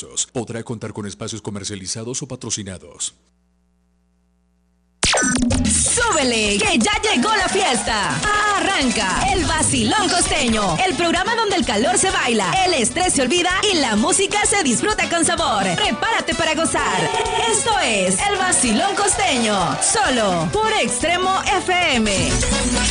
pesos. Podrá contar con espacios comercializados o patrocinados. ¡Súbele! ¡Que ya llegó la fiesta! Arranca el Vacilón Costeño, el programa donde el calor se baila, el estrés se olvida y la música se disfruta con sabor. Prepárate para gozar. Esto es el Vacilón Costeño, solo por Extremo FM.